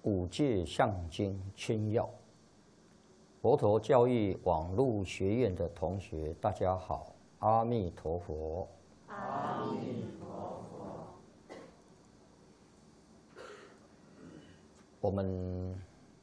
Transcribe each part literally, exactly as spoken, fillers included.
五戒相经清要，佛陀教育网络学院的同学，大家好，阿弥陀佛。 阿弥陀佛。 我们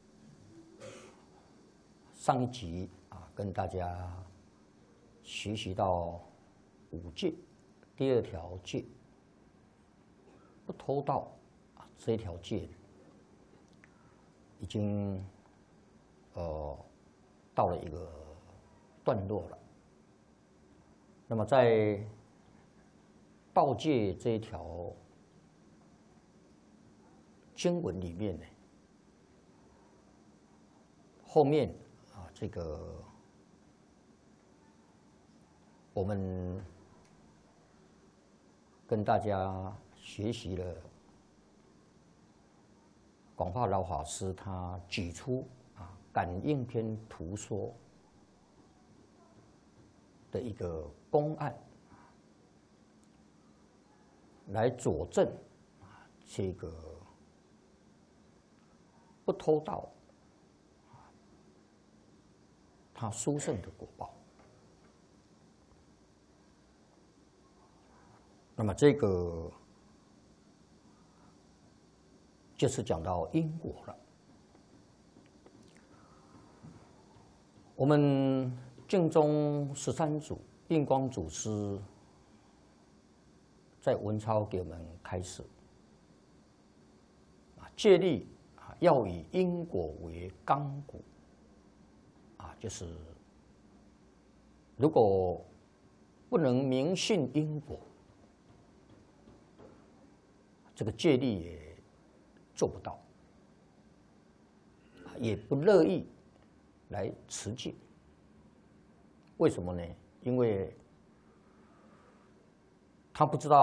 上一集啊，跟大家学习到五戒，第二条戒，不偷盗啊，这一条戒已经呃到了一个段落了。那么在盗戒这一条经文里面呢，后面啊这个我们跟大家学习了广化老法师他举出啊感应篇图说的一个公案，来佐证啊这个不偷盗他殊胜的果报。那么这个就是讲到因果了。我们净宗十三祖印光祖师在文钞给我们开始啊，戒律啊要以因果为纲骨啊，就是如果不能明信因果，这个戒律也做不到，也不乐意来持戒。为什么呢？因为他不知道